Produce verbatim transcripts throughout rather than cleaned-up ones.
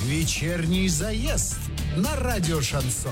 Вечерний заезд на радио Шансон.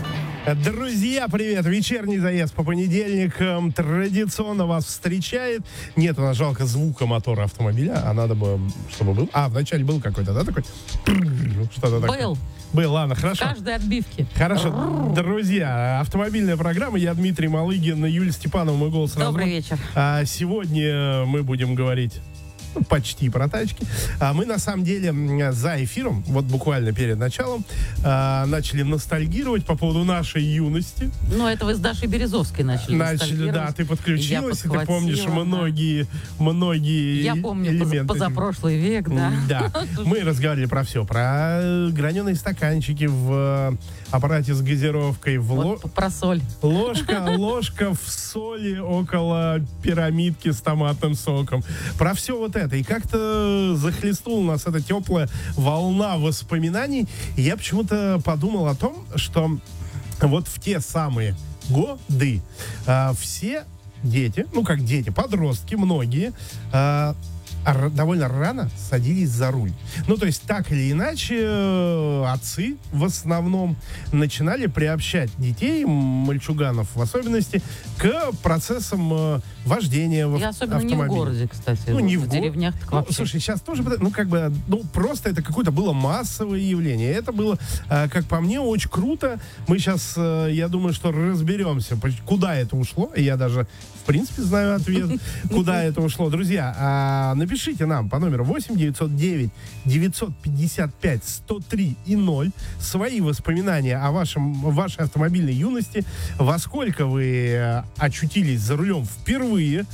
Друзья, привет! Вечерний заезд по понедельникам традиционно вас встречает. Нет, у нас жалко звука мотора автомобиля, а надо бы, чтобы был. А, вначале был какой-то, да, такой? Что-то такое. Был. Был, ладно, хорошо. Каждой отбивки. Хорошо. Друзья, автомобильная программа. Я Дмитрий Малыгин, Юлия Степанова, мой голос. Добрый разбор. вечер. А сегодня мы будем говорить ну, почти про тачки. А мы, на самом деле, за эфиром, вот буквально перед началом, а, начали ностальгировать по поводу нашей юности. Ну, это вы с Дашей Березовской начали. Начали, да, ты подключилась, и ты помнишь многие, да. многие Я помню элементы. Позапрошлый век, да. Да. Мы разговаривали про все, про граненые стаканчики в аппарате с газировкой, в вот ло... про соль. Ложка, ложка в соли около пирамидки с томатным соком. Про все вот это. И как-то захлестнула нас эта теплая волна воспоминаний. И я почему-то подумал о том, что вот в те самые годы а, все дети, ну как дети, подростки, многие, а, довольно рано садились за руль. Ну, то есть, так или иначе, отцы в основном начинали приобщать детей, мальчуганов в особенности, к процессам вождения в И особенно автомобиле. не в городе, кстати. Ну, не в, в го... деревнях так ну, вообще. слушай, сейчас тоже, ну, как бы, ну, просто это какое-то было массовое явление. Это было, как по мне, очень круто. Мы сейчас, я думаю, что разберемся, куда это ушло. И я даже, в принципе, знаю ответ, куда это ушло. Друзья, напишите нам по номеру восемь девятьсот девять девятьсот пятьдесят пять сто три и ноль свои воспоминания о вашем, вашей автомобильной юности, во сколько вы очутились за рулем впервые.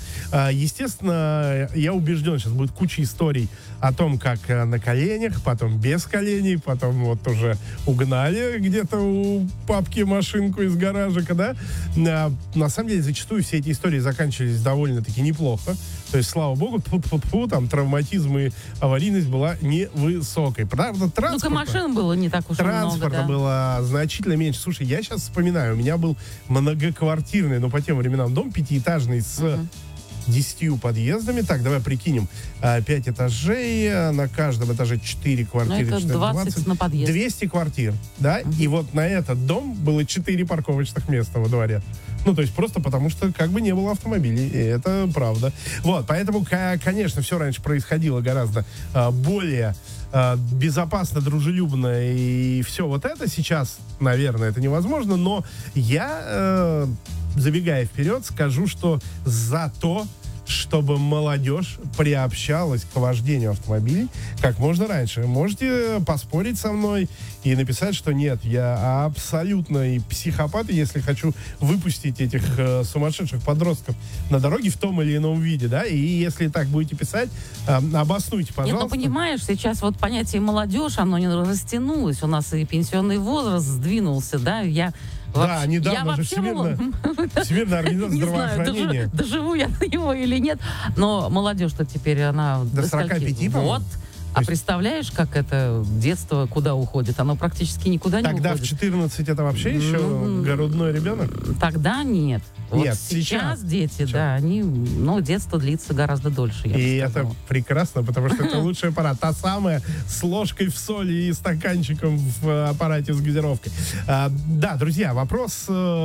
Естественно, я убежден, сейчас будет куча историй о том, как на коленях, потом без коленей, потом вот уже угнали где-то у папки машинку из гаражика, да. На самом деле, зачастую все эти истории заканчивались довольно-таки неплохо. То есть, слава богу, тьфу-тьфу-тьфу, там травматизм и аварийность была невысокой. Правда, транспорта... Ну-ка, машин было не так уж и много, Транспорта да. было значительно меньше. Слушай, я сейчас вспоминаю, у меня был многоквартирный, ну, по тем временам, дом пятиэтажный с... Uh-huh. десятью подъездами. Так, давай прикинем. Пять этажей, на каждом этаже четыре квартиры. Ну, это двадцать на подъезд. двести квартир, да? Uh-huh. И вот на этот дом было четыре парковочных места во дворе. Ну, то есть просто потому, что как бы не было автомобилей. И это правда. Вот, поэтому, конечно, все раньше происходило гораздо более безопасно, дружелюбно и все вот это. Сейчас, наверное, это невозможно, но я... забегая вперед, скажу, что за то, чтобы молодежь приобщалась к вождению автомобилей как можно раньше. Можете поспорить со мной и написать, что нет, я абсолютно и психопат, если хочу выпустить этих э, сумасшедших подростков на дороге в том или ином виде, да, и если так будете писать, э, обоснуйте, пожалуйста. Нет, ну понимаешь, сейчас вот понятие молодежь, оно не растянулось, у нас и пенсионный возраст сдвинулся, да, я... Да, вообще, недавно же Всемирная, Всемирная организация здравоохранения. Доживу я на него или нет. Но молодежь-то теперь, она... До сорока пяти, вот. А представляешь, как это детство куда уходит? Оно практически никуда не уходит. Тогда в четырнадцать это вообще еще mm-hmm. грудной ребенок? Тогда нет. Вот нет, сейчас, сейчас дети, сейчас. да, они, ну, детство длится гораздо дольше, я И бы сказала. это прекрасно, потому что это лучшая пора. Та самая с ложкой в соли и стаканчиком в аппарате с газировкой. А, да, друзья, вопрос...